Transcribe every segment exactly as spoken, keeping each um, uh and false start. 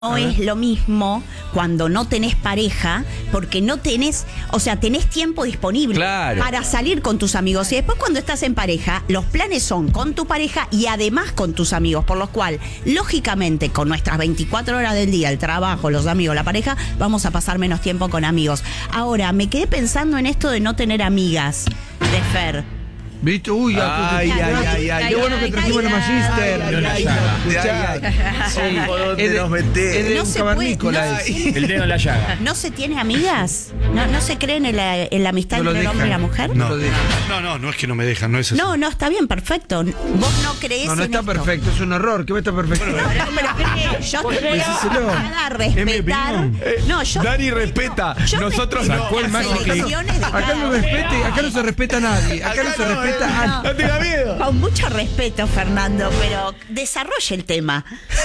No es lo mismo cuando no tenés pareja, porque no tenés, o sea, tenés tiempo disponible claro. para salir con tus amigos. Y después cuando estás en pareja, los planes son con tu pareja y además con tus amigos. Por lo cual, lógicamente, con nuestras veinticuatro horas del día, el trabajo, los amigos, la pareja, vamos a pasar menos tiempo con amigos. Ahora, me quedé pensando en esto de no tener amigas, de Fer. ¿Viste? Uy, ay, ay, ay, ay, qué bueno que trajimos la Magister. ¿Dónde nos metés? Es de No un se cavernícola. puede, es. El dedo en la llaga. ¿No se tiene amigas? ¿No, no se creen en la, en la amistad No lo entre el hombre y la dejan. mujer? No lo dejan. No, no, no es que no me dejan, no es eso. No, no, está bien, perfecto. Vos no creés No, no en está esto. perfecto, es un error. ¿Qué va a estar perfecto? No, pero yo te voy decíselo. a respetar. No, yo Dani respeta, yo nosotros respeto no. las máximo que- elecciones de Acá cada no uno. respete, acá no se respeta a nadie. Acá no se respeta a No. No tenga miedo. Con mucho respeto, Fernando, pero desarrolle el tema.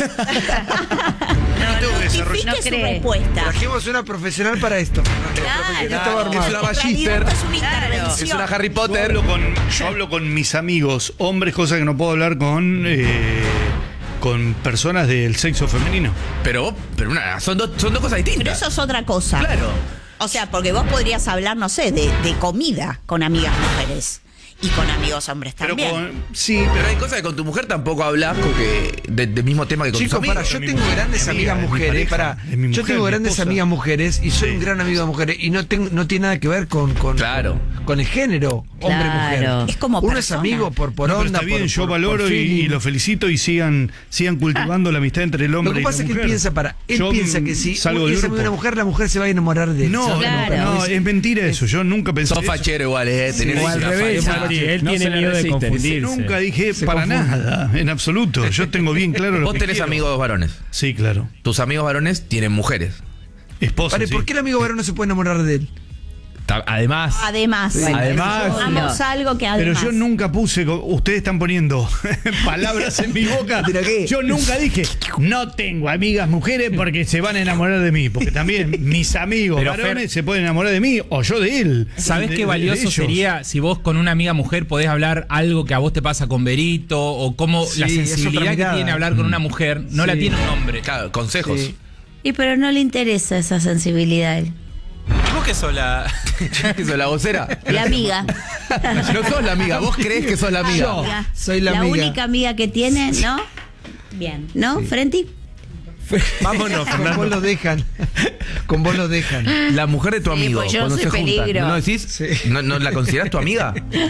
no tengo que desarrollar. Justifique su cree. respuesta. Trajimos una profesional para esto. Claro. Ya estaba armado. Es una En realidad Magister, esto es una Claro. intervención. es una Harry Yo Potter. hablo, con, yo hablo con mis amigos hombres, cosa que no puedo hablar con eh, con personas del sexo femenino. Pero vos, pero una, son, dos, son dos cosas Pero distintas. eso es otra cosa. Claro. O sea, porque vos podrías hablar, no sé, de, de comida con amigas mujeres y con amigos hombres Pero también. con, sí, Pero hay cosas que con tu mujer tampoco hablas porque de- del mismo tema que con Chicos, tus amigos. para, yo mi tengo mujer, grandes mi amiga, amigas es mi mujeres, pareja, para, es mi yo mujer, tengo mi grandes esposa. amigas mujeres y soy Sí. un gran amigo de mujeres y no tengo, no tiene nada que ver con, con, Claro. con, con el género hombre-mujer. Claro. Es como Uno persona. es amigo por, por no, pero onda, está bien, por- yo por- valoro por y, feeling. y lo felicito y sigan sigan cultivando la amistad entre el hombre Lo que y pasa la es que él mujer. piensa para, él Yo, piensa mm, que si salgo él del es amigo de una grupo. mujer, la mujer se va a enamorar de él. No, ¿sabes? Claro. no, es mentira eso. Yo nunca pensé Sos eso. fachero igual, eh. Tenés o al una revés, facha. Mati, él No tiene se le miedo de resisten. confundirse. Nunca dije Se para confunde. nada, en absoluto. Yo tengo bien claro lo Vos que tenés quiero. amigos varones. Sí, claro. Tus amigos varones tienen mujeres. Esposa, Vale, sí. ¿por qué el amigo varón no se puede enamorar de él? Ta- Además, Además, Además, vamos a algo que Pero además. yo nunca puse, co- ustedes están poniendo palabras en mi boca. ¿Pero qué? Yo nunca dije, no tengo amigas mujeres porque se van a enamorar de mí. Porque también mis amigos Pero, varones Fer, se pueden enamorar de mí o yo de él. ¿sabés De- qué de- valioso de ellos. sería si vos con una amiga mujer podés hablar algo que a vos te pasa con Berito o cómo Sí, la es otra sensibilidad que mirada. tiene hablar con una mujer no la Sí. tiene un hombre? Claro, consejos. Sí. Y pero no le interesa esa sensibilidad a él. ¿Y vos qué sos la...? ¿Sos la vocera? La amiga. No sos la amiga, vos creés que sos la amiga. Yo. soy la amiga. única amiga que tiene, ¿no? Bien. ¿No, Frenti? Vámonos, Con vos lo dejan. Con vos lo dejan. La mujer de tu Sí, amigo, pues yo cuando soy se juntan, peligro. ¿no decís? Sí. ¿No, ¿No la considerás tu amiga?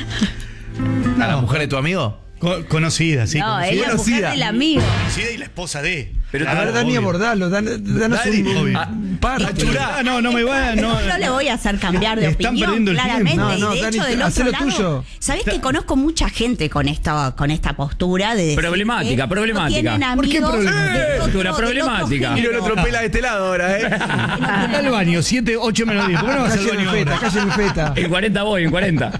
¿A la mujer de tu amigo? Co- conocida, sí. No, conocida. es la mujer conocida. del amigo. Conocida y la esposa de. Pero A ver, Dani, obvio. abordalo. Dan- Danos Dani, un, un obvio. parte. Ah, no, no me va. No, No le voy a hacer cambiar de Están opinión, perdiendo el claramente. tiempo. No, no, y de Dani, hecho, del hacé otro lo lado, tuyo. ¿sabés que conozco mucha gente con esta, con esta postura de decir Problemática, que problemática. No tienen ¿Por qué amigos problemática? del otro- Postura del problemática. otro Y no lo género. tropela de este lado ahora, ¿eh? Anda al baño, siete, ocho menos diez. ¿Por qué no vas al Calle baño mi feta, ahora? calle mi feta. En cuarenta voy, en cuarenta.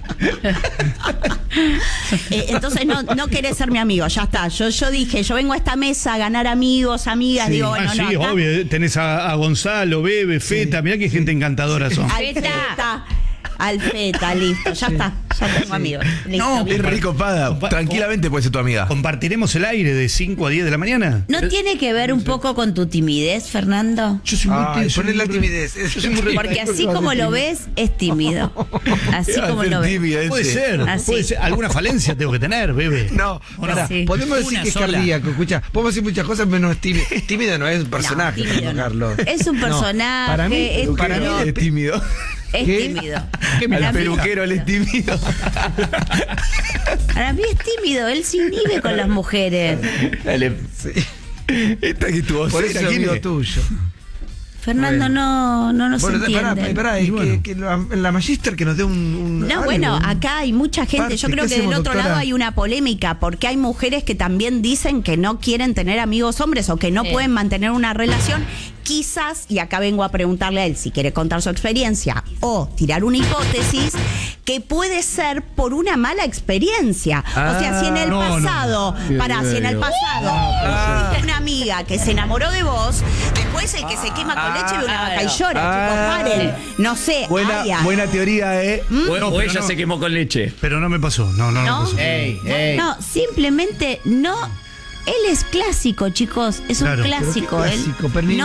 Eh, entonces no, no querés ser mi amigo, ya está. Yo, yo dije, yo vengo a esta mesa a ganar amigos, amigas, digo, bueno, ah, sí, no, acá- obvio. Tenés a, a Gonzalo, Bebe, Feta. Mirá qué gente encantadora son. Al feta. Al feta, listo, ya está. Ya tengo amigos. Listo, No, bien. es rico, pada. Tranquilamente puede ser tu amiga. ¿Compartiremos el aire de cinco a diez de la mañana? ¿No tiene que ver un poco con tu timidez, Fernando? Yo soy muy Ay, tímido, soy poné la muy- timidez. Yo soy muy Porque así como lo ves, es tímido. Así como lo ves. Puede ser, Así. puede ser. Alguna falencia tengo que tener, Bebe. No, pará, Sí. podemos decir Una que es sola. cardíaco. Escucha, podemos decir muchas cosas, pero no es tímido. Tímido no es un personaje, tímido Juan no. Carlos. Es un personaje. para mí- es, para mí es, Es tímido. ¿Qué? tímido. Al Para mí- peluquero él es tímido. Para mí es tímido. Él se inhibe con las mujeres. Dale. Esta que tu Por vocera, eso es ¿quién amigo es? tuyo. Fernando Bueno. no, no nos Bueno, pará, entiende. pará, es que, que la, la Magister que nos dé un, un No, algo, bueno, un- acá hay mucha gente. parte. Yo ¿Qué creo que del hacemos, otro doctora? lado hay una polémica, porque hay mujeres que también dicen que no quieren tener amigos hombres o que no Sí. pueden mantener una relación. Quizás, y acá vengo a preguntarle a él si quiere contar su experiencia o tirar una hipótesis, que puede ser por una mala experiencia. o sea, si en el no, no. pasado, pará, si en el pasado tuviste una amiga que se enamoró de vos, después el que se quema con leche ve una vaca y llora, Ah. chicos, paren. No sé, Buena, Aya. buena teoría, ¿eh? O, No, o pero ella no. se quemó con leche. Pero no me pasó. No, no, no, ¿No? me pasó. Ey, ey. No, simplemente no él es clásico, chicos. Es Claro. un Pero qué clásico. Él clásico, pero ni-